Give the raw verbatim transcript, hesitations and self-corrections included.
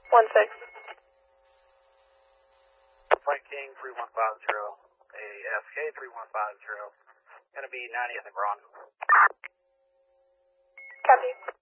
One six. Flight King three one five zero, A F K three one five zero. Gonna be ninetieth and Braun. Copy.